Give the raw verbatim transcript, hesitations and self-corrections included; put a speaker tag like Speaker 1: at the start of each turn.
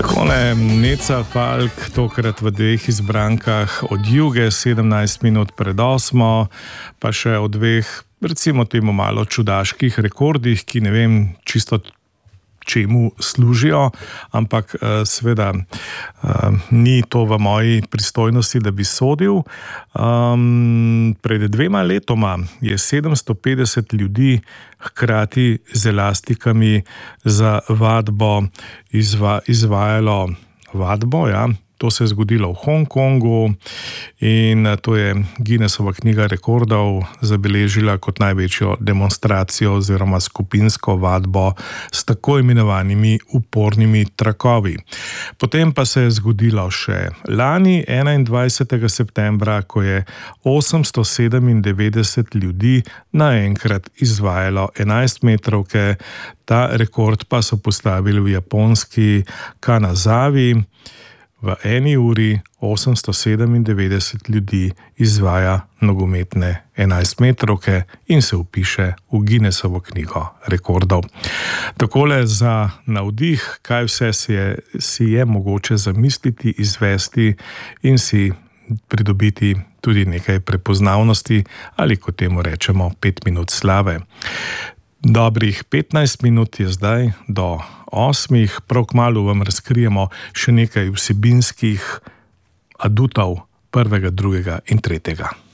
Speaker 1: Takole Neca Falk, tokrat v dveh izbrankah od juge, sedemnajst minut pred osmo, pa še o dveh, recimo temu malo čudaških rekordih, ki ne vem čisto čemu služijo, ampak seveda ni to v moji pristojnosti, da bi sodil. Um, pred dvema letoma je sedemsto petdeset ljudi hkrati z elastikami za vadbo izva, izvajalo vadbo, ja. To se je zgodilo v Hongkongu in to je Guinnessova knjiga rekordov zabeležila kot največjo demonstracijo oziroma skupinsko vadbo s tako imenovanimi upornimi trakovi. Potem pa se je zgodilo še lani, enaindvajsetega septembra, ko je osemsto sedemindevetdeset ljudi naenkrat izvajalo enajstmetrovke. Ta rekord pa so postavili v japonski Kanazavi. V eni uri osemsto sedemindevetdeset ljudi izvaja nogometne enajstmetrovke in se vpiše v Guinnessovo knjigo rekordov. Takole za navdih, kaj vse si je, si je mogoče zamisliti, izvesti in si pridobiti tudi nekaj prepoznavnosti ali, kot temu rečemo, pet minut slave. Dobrih petnajst minut je zdaj do osmih, prav kmalu vam razkrijemo še nekaj vsebinskih adutov prvega, drugega in tretjega.